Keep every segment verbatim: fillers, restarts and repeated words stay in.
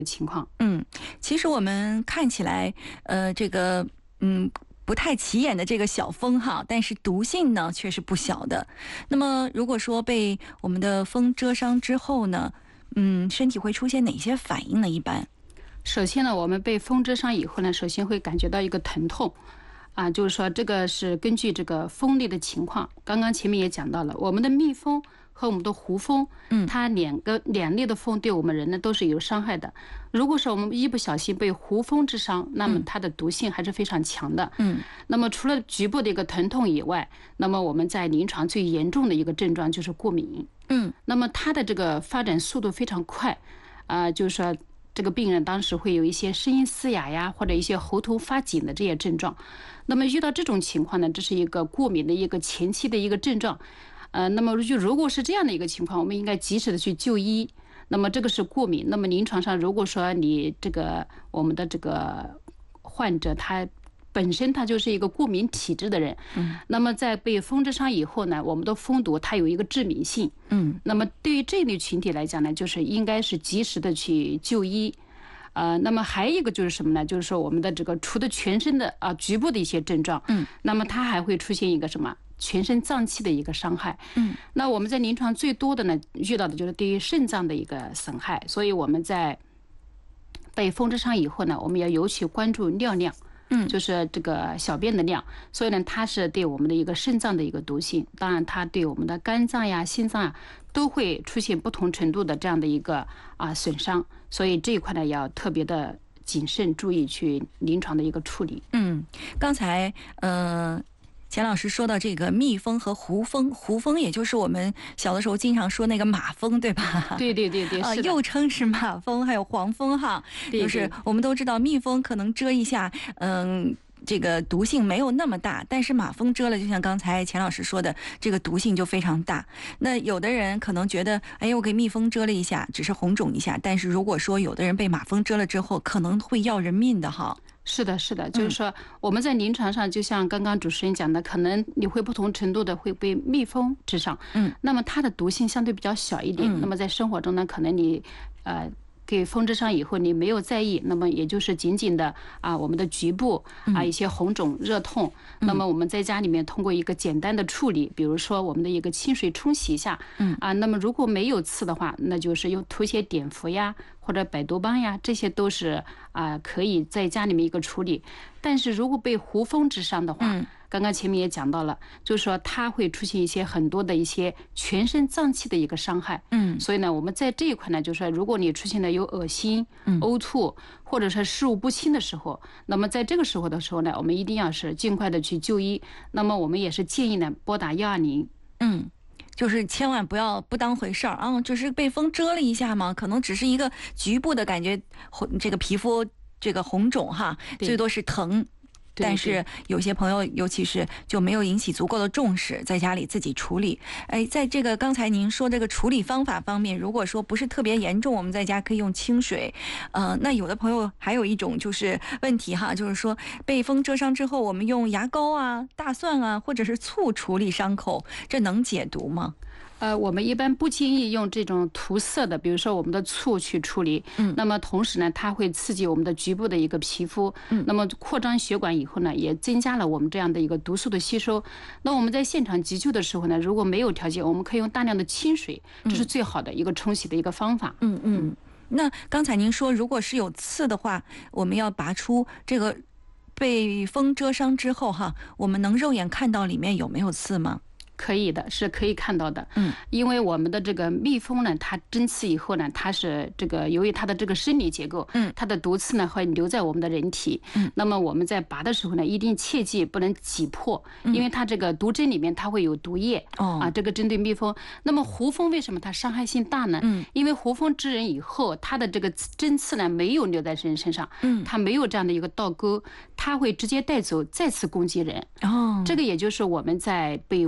情况。 嗯，其实我们看起来，呃，这个嗯不太起眼的这个小蜂哈，但是毒性呢却是不小的。那么如果说被我们的蜂蛰伤之后呢，嗯，身体会出现哪些反应呢？一般， 首先呢，我们被蜂蛰伤以后呢，首先会感觉到一个疼痛。啊，就是说这个是根据这个蜂类的情况，刚刚前面也讲到了，我们的蜜蜂和我们的胡蜂，嗯，它两个两类的蜂对我们人呢都是有伤害的。如果说我们一不小心被胡蜂之伤，那么它的毒性还是非常强的。嗯，那么除了局部的一个疼痛以外，那么我们在临床最严重的一个症状就是过敏。嗯，那么它的这个发展速度非常快，啊、呃，就是说。这个病人当时会有一些声音嘶哑呀，或者一些喉头发紧的这些症状。那么遇到这种情况呢，这是一个过敏的一个前期的一个症状。呃，那么就如果是这样的一个情况，我们应该及时的去就医。那么这个是过敏。那么临床上，如果说你这个我们的这个患者他本身他就是一个过敏体质的人，嗯，那么在被蜂蛰伤以后呢，我们的蜂毒它有一个致敏性，嗯，那么对于这类群体来讲呢，就是应该是及时的去就医，呃，那么还有一个就是什么呢？就是说我们的这个除了全身的啊、呃、局部的一些症状，嗯，那么它还会出现一个什么全身脏器的一个伤害，嗯，那我们在临床最多的呢遇到的就是对于肾脏的一个损害，所以我们在被蜂蛰伤以后呢，我们要尤其关注尿量。嗯，就是这个小便的量，所以呢，它是对我们的一个肾脏的一个毒性，当然它对我们的肝脏呀、心脏啊都会出现不同程度的这样的一个啊损伤，所以这一块呢要特别的谨慎注意去临床的一个处理。 嗯，刚才呃。钱老师说到这个蜜蜂和胡蜂，胡蜂也就是我们小的时候经常说那个马蜂，对吧？ 对对对对， 啊、呃， 是的， 又称是马蜂，还有黄蜂哈。 对对， 就是我们都知道，蜜蜂可能蛰一下，嗯。这个毒性没有那么大，但是马蜂蛰了，就像刚才钱老师说的，这个毒性就非常大。那有的人可能觉得，哎，我给蜜蜂蛰了一下，只是红肿一下，但是如果说有的人被马蜂蛰了之后，可能会要人命的哈。 是的，是的，就是说我们在临床上，就像刚刚主持人讲的，可能你会不同程度的会被蜜蜂蛰伤，嗯，那么它的毒性相对比较小一点，嗯、那么在生活中呢，可能你呃。给蜂蛰伤以后，你没有在意，那么也就是仅仅的啊，我们的局部啊一些红肿、热痛，嗯、那么我们在家里面通过一个简单的处理，比如说我们的一个清水冲洗一下，嗯啊，那么如果没有刺的话，那就是用涂些碘伏呀或者百毒邦呀，这些都是啊可以在家里面一个处理。但是如果被胡蜂蛰伤的话，嗯刚刚前面也讲到了，就是说它会出现一些很多的一些全身脏器的一个伤害。嗯，所以呢，我们在这一块呢，就是说，如果你出现了有恶心、呕吐，或者是食物不清的时候，那么在这个时候的时候呢，我们一定要是尽快的去就医。那么我们也是建议呢，拨打幺二零。 嗯。就是千万不要不当回事儿啊！只是被蜂蛰了一下嘛，可能只是一个局部的感觉，这个皮肤这个红肿哈，最多是疼。但是有些朋友，尤其是就没有引起足够的重视，在家里自己处理。哎，在这个刚才您说这个处理方法方面，如果说不是特别严重，我们在家可以用清水。呃，那有的朋友还有一种就是问题哈，就是说被蜂蛰伤之后，我们用牙膏啊、大蒜啊，或者是醋处理伤口，这能解毒吗？ 呃，我们一般不建议用这种涂色的，比如说我们的醋去处理。嗯，那么同时呢，它会刺激我们的局部的一个皮肤，嗯，那么扩张血管以后呢，也增加了我们这样的一个毒素的吸收。那我们在现场急救的时候呢，如果没有条件，我们可以用大量的清水，这是最好的一个冲洗的一个方法。 嗯嗯。那刚才您说，如果是有刺的话，我们要拔出这个被蜂蛰伤之后哈，我们能肉眼看到里面有没有刺吗？ 可以的，是可以看到的。嗯，因为我们的这个蜜蜂呢，它针刺以后呢，它是这个由于它的这个生理结构，嗯，它的毒刺呢会留在我们的人体。嗯，那么我们在拔的时候呢，一定切记不能挤破，因为它这个毒针里面它会有毒液。哦，啊，这个针对蜜蜂。那么胡蜂为什么它伤害性大呢？嗯，因为胡蜂蛰人以后，它的这个针刺呢没有留在人身上，嗯，它没有这样的一个倒钩，它会直接带走，再次攻击人。哦，这个也就是我们在被胡蜂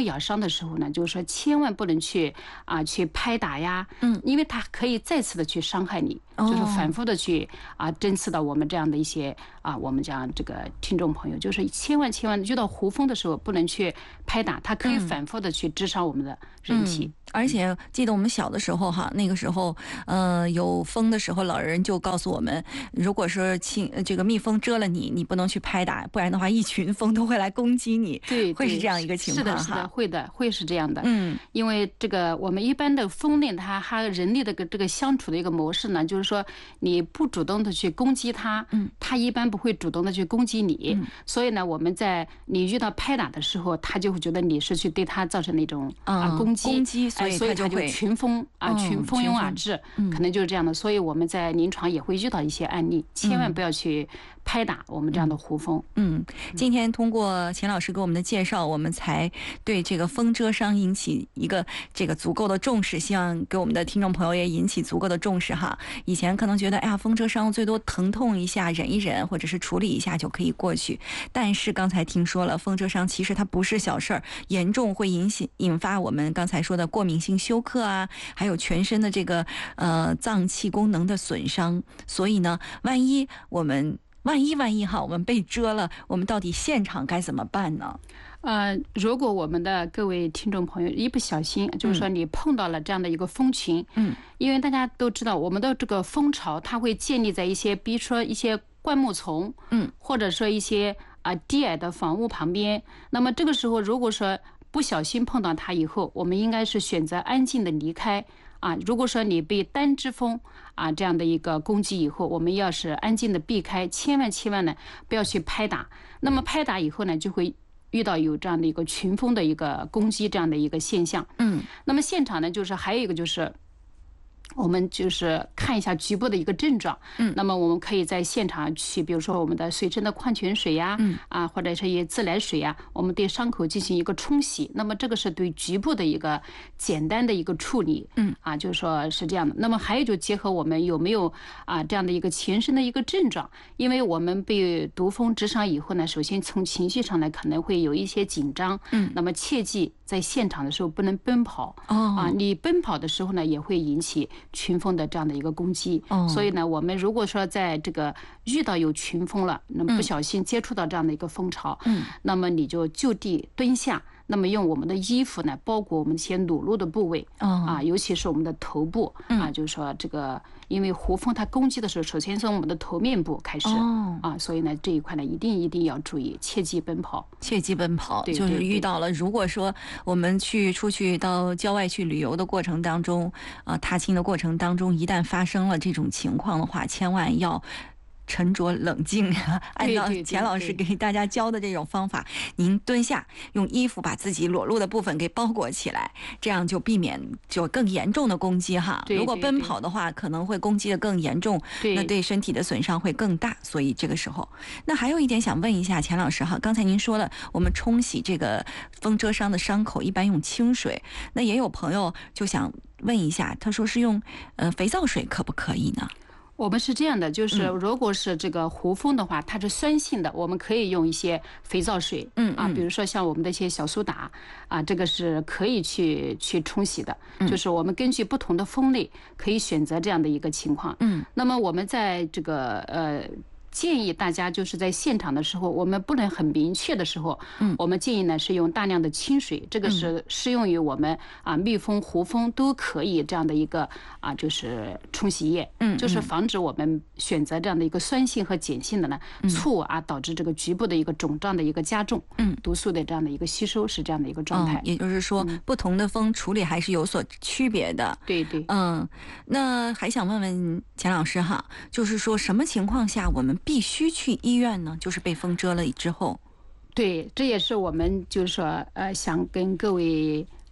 咬伤的时候呢，就是说千万不能去啊去拍打呀， 嗯， 因为它可以再次的去伤害你，哦、就是反复的去啊针刺到我们这样的一些啊我们讲这个听众朋友，就是千万千万遇到胡蜂的时候不能去拍打，它可以反复的去致伤我们的人体。 嗯、而且记得我们小的时候哈，那个时候呃有蜂的时候，老人就告诉我们，如果说亲这个蜜蜂蛰了你，你不能去拍打，不然的话一群蜂都会来攻击你。 对， 会是这样一个情况哈。 是的，是的，会的，会是这样的。 嗯， 因为这个我们一般的蜂恋它它人类的这个相处的一个模式呢，就是说你不主动的去攻击它， 嗯， 它一般不会主动的去攻击你。 嗯、 所以呢，我们在你遇到拍打的时候，它就会觉得你是去对它造成那种、 嗯、 啊攻击， 攻击，所以它就会群蜂啊、 嗯、 群蜂拥而至、嗯，可能就是这样的。所以我们在临床也会遇到一些案例，千万不要去拍打我们这样的胡蜂。 嗯，今天通过钱老师给我们的介绍，我们才对这个蜂蛰伤引起一个这个足够的重视，希望给我们的听众朋友也引起足够的重视哈。以前可能觉得哎呀，蜂蛰伤最多疼痛一下，忍一忍，或者是处理一下就可以过去。但是刚才听说了，蜂蛰伤其实它不是小事儿，严重会引起引发我们刚才说的过敏性休克啊，还有全身的这个呃脏器功能的损伤。所以呢，万一我们万一万一哈，我们被蛰了，我们到底现场该怎么办呢？ 呃，如果我们的各位听众朋友一不小心，就是说你碰到了这样的一个蜂群， 嗯， 因为大家都知道，我们的这个蜂巢它会建立在一些，比如说一些灌木丛， 嗯， 或者说一些啊低矮的房屋旁边。那么这个时候，如果说不小心碰到它以后，我们应该是选择安静的离开。啊，如果说你被单只蜂啊这样的一个攻击以后，我们要是安静的避开，千万千万呢不要去拍打。那么拍打以后呢，就会遇到有这样的一个群蜂的一个攻击这样的一个现象。 嗯， 那么现场呢，就是还有一个就是。我们就是看一下局部的一个症状， 嗯， 那么我们可以在现场去，比如说我们的随身的矿泉水呀， 嗯， 啊，或者是一些自来水呀，我们对伤口进行一个冲洗，那么这个是对局部的一个简单的一个处理， 嗯， 啊，就是说是这样的。那么还有就结合我们有没有啊这样的一个全身的一个症状，因为我们被毒蜂蛰伤以后呢，首先从情绪上呢可能会有一些紧张， 嗯， 那么切记在现场的时候不能奔跑， 哦， 啊，你奔跑的时候呢也会引起群蜂的这样的一个攻击， 哦， 所以呢，我们如果说在这个遇到有群蜂了，那么不小心接触到这样的一个蜂巢， 嗯， 那么你就就地蹲下，那么用我们的衣服呢包裹我们一些裸露的部位， 哦， 啊，尤其是我们的头部， 嗯、 啊，就是说这个，因为胡蜂它攻击的时候，首先从我们的头面部开始， 哦， 啊，所以呢这一块呢一定一定要注意，切忌奔跑， 切忌奔跑， 对对对， 就是遇到了，如果说我们去出去到郊外去旅游的过程当中，啊、呃，踏青的过程当中，一旦发生了这种情况的话，千万要沉着冷静，按照钱老师给大家教的这种方法，您蹲下，用衣服把自己裸露的部分给包裹起来，这样就避免就更严重的攻击哈。 对对对， 如果奔跑的话，可能会攻击的更严重， 对， 那对身体的损伤会更大。所以这个时候，那还有一点想问一下钱老师哈，刚才您说了，我们冲洗这个蜂蛰伤的伤口一般用清水，那也有朋友就想问一下，他说是用呃肥皂水可不可以呢？ 我们是这样的，就是如果是这个胡蜂的话，它是酸性的，我们可以用一些肥皂水， 嗯啊，比如说像我们的一些小苏打啊，这个是可以去去冲洗的。就是我们根据不同的蜂类可以选择这样的一个情况。 嗯， 那么我们在这个呃。建议大家就是在现场的时候，我们不能很明确的时候， 嗯， 我们建议呢是用大量的清水，这个是适用于我们啊蜜蜂、胡蜂都可以这样的一个啊就是冲洗液， 嗯， 就是防止我们选择这样的一个酸性和碱性的呢，促啊导致这个局部的一个肿胀的一个加重， 嗯， 毒素的这样的一个吸收是这样的一个状态。 嗯，也就是说，不同的蜂处理还是有所区别的。 对对， 嗯，那还想问问钱老师哈，就是说什么情况下我们必须去医院呢？就是被蜂蛰了之后。 对，这也是我们就是说呃想跟各位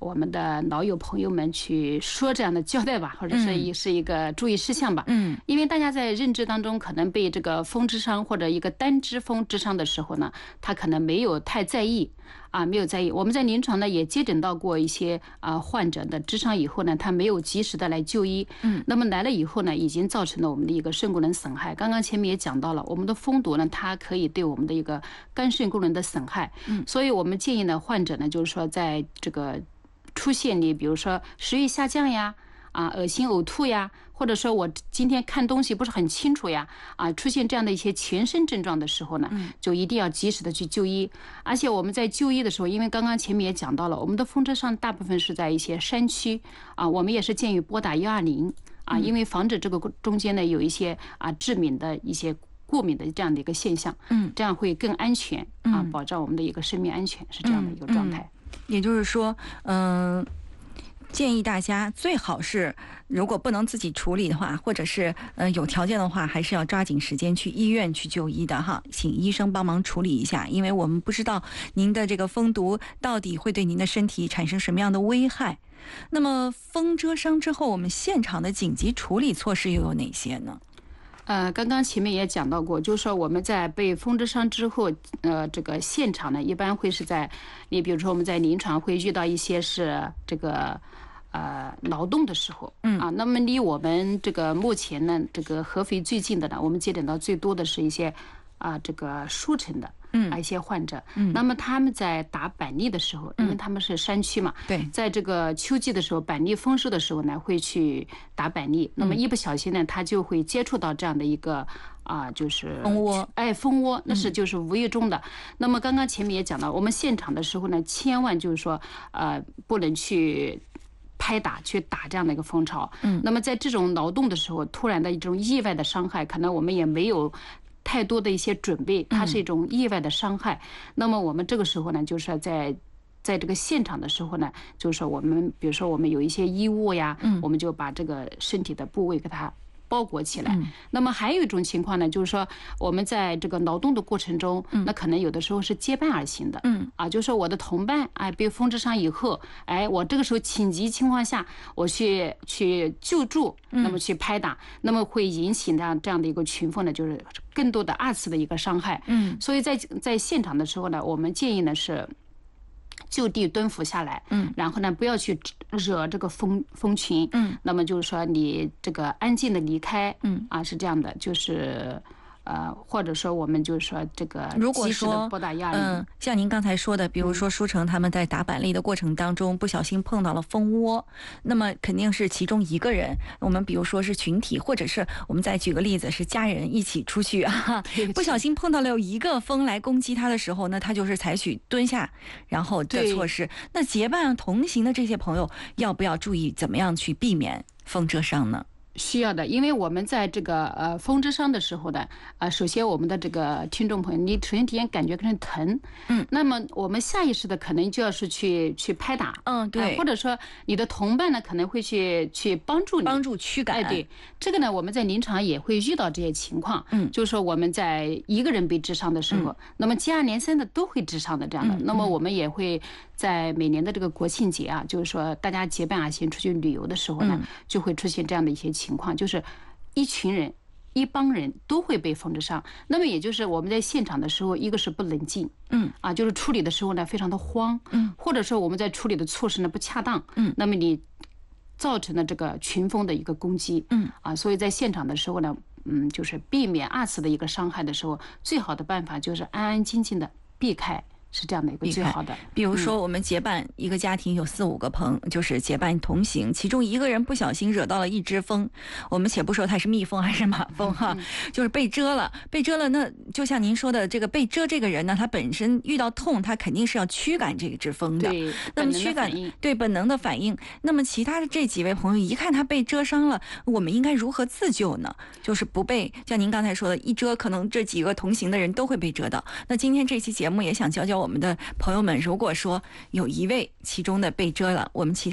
我们的老友朋友们去说这样的交代吧，或者是也是一个注意事项吧。 嗯， 因为大家在认知当中可能被这个风之伤或者一个单支风之伤的时候呢，他可能没有太在意。啊，没有在意。我们在临床呢也接诊到过一些啊患者的支伤以后呢，他没有及时的来就医，嗯，那么来了以后呢，已经造成了我们的一个肾功能损害。刚刚前面也讲到了，我们的风毒呢，它可以对我们的一个肝肾功能的损害，嗯，所以我们建议呢，患者呢，就是说在这个出现你比如说食欲下降呀。啊，恶心呕吐呀，或者说我今天看东西不是很清楚呀，啊，出现这样的一些全身症状的时候呢，就一定要及时的去就医。而且我们在就医的时候，因为刚刚前面也讲到了，我们的风车上大部分是在一些山区啊，我们也是建议拨打一二零啊，因为防止这个中间呢有一些啊致敏的一些过敏的这样的一个现象，嗯，这样会更安全啊，保障我们的一个生命安全，是这样的一个状态。 也就是说，嗯、呃。建议大家最好是，如果不能自己处理的话，或者是呃有条件的话，还是要抓紧时间去医院去就医的哈，请医生帮忙处理一下，因为我们不知道您的这个风毒到底会对您的身体产生什么样的危害。那么风蛰伤之后，我们现场的紧急处理措施又有哪些呢？ 呃，刚刚前面也讲到过，就是说我们在被风蛰伤之后，呃，这个现场呢，一般会是在你比如说我们在临床会遇到一些是这个。呃，劳动的时候，嗯啊，那么离我们这个目前呢，这个合肥最近的呢，我们接诊到最多的是一些啊，这个舒城的，嗯，啊一些患者，嗯，那么他们在打板栗的时候，因为他们是山区嘛， 对， 在这个秋季的时候，板栗丰收的时候呢，会去打板栗，那么一不小心呢，他就会接触到这样的一个。啊，就是蜂窝， 哎，蜂窝那是就是无意中的。嗯、那么刚刚前面也讲到，我们现场的时候呢，千万就是说，呃，不能去拍打、去打这样的一个蜂巢。嗯，那么在这种劳动的时候，突然的一种意外的伤害，可能我们也没有太多的一些准备，它是一种意外的伤害。嗯、那么我们这个时候呢，就是在。在这个现场的时候呢，就是说我们，比如说我们有一些衣物呀，嗯、我们就把这个身体的部位给它。包裹起来。那么还有一种情况呢，就是说我们在这个劳动的过程中，那可能有的时候是结伴而行的，嗯啊，就是说我的同伴哎被风蛰伤以后，哎，我这个时候紧急情况下我去去救助，那么去拍打，那么会引起这样这样的一个群蜂呢，就是更多的二次的一个伤害。嗯，所以在在现场的时候呢，我们建议呢是。就地蹲伏下来，嗯，然后呢，不要去惹这个蜂蜂群，嗯，那么就是说你这个安静的离开，嗯，啊是这样的，就是呃，或者说我们就是说这个如果说嗯，像您刚才说的，比如说舒城他们在打板栗的过程当中不小心碰到了蜂窝，那么肯定是其中一个人，我们比如说是群体，或者是我们再举个例子是家人一起出去啊，不小心碰到了有一个蜂来攻击他的时候，那他就是采取蹲下然后的措施。那结伴同行的这些朋友要不要注意怎么样去避免风蛰伤呢？ 需要的，因为我们在这个呃风蛰伤的时候呢，呃，首先我们的这个听众朋友，你首先体验感觉可能疼，嗯，那么我们下意识的可能就要是去去拍打， 嗯，对、 呃，或者说你的同伴呢可能会去去帮助你， 帮助驱赶， 哎，对，这个呢我们在临床也会遇到这些情况，嗯，就是说我们在一个人被蛰伤的时候，嗯、那么接二连三的都会蛰伤的这样的，嗯、那么我们也会在每年的这个国庆节啊，就是说大家结伴而行出去旅游的时候呢，嗯、就会出现这样的一些情况，就是一群人、一帮人都会被风蛰伤。那么也就是我们在现场的时候，一个是不冷静，嗯，啊，就是处理的时候呢非常的慌，嗯，或者说我们在处理的措施呢不恰当，嗯，那么你造成了这个群蜂的一个攻击，嗯，啊，所以在现场的时候呢，嗯，就是避免二次的一个伤害的时候，最好的办法就是安安静静的避开。是这样的一个最好的。 比如说，我们结伴一个家庭有四五个朋，就是结伴同行，其中一个人不小心惹到了一只蜂，我们且不说它是蜜蜂还是马蜂哈，就是被蛰了，被蛰了。那就像您说的，这个被蛰这个人呢，他本身遇到痛，他肯定是要驱赶这只蜂的。 对， 那么驱赶对本能的反应。那么其他的这几位朋友一看他被蛰伤了，我们应该如何自救呢？就是不被像您刚才说的，一蛰可能这几个同行的人都会被蛰到。那今天这期节目也想教教我们的朋友们，如果说有一位其中的被蛰了，我们其他的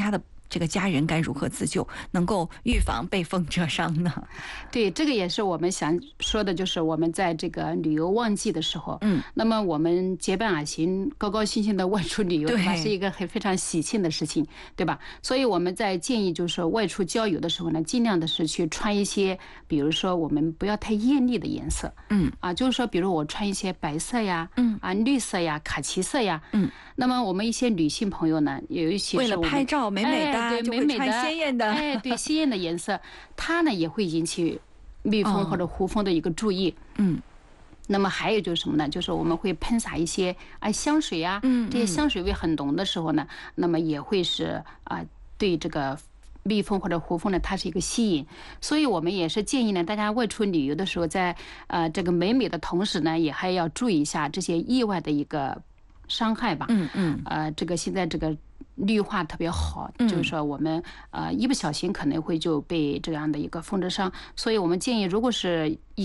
这个家人该如何自救，能够预防被风蛰伤呢？ 对，这个也是我们想说的，就是我们在这个旅游旺季的时候，嗯，那么我们结伴而行，高高兴兴的外出旅游，对吧？是一个很非常喜庆的事情，对吧？所以我们在建议就是说外出郊游的时候呢，尽量的是去穿一些，比如说我们不要太艳丽的颜色，嗯，啊，就是说，比如我穿一些白色呀，嗯，啊，绿色呀，卡其色呀，嗯，那么我们一些女性朋友呢，有一些为了拍照美美的。 对，美美的， 鲜艳的， 哎，对，鲜艳的颜色，它呢也会引起蜜蜂或者胡蜂的一个注意。嗯，那么还有就是什么呢？就是我们会喷洒一些啊香水呀，嗯，这些香水味很浓的时候呢，那么也会是啊对这个蜜蜂或者胡蜂呢，它是一个吸引。所以我们也是建议呢，大家外出旅游的时候，在呃这个美美的同时呢，也还要注意一下这些意外的一个伤害吧。嗯嗯，呃，这个现在这个。绿化特别好，就是说我们呃一不小心可能会就被这样的一个风蛰伤，所以我们建议，如果是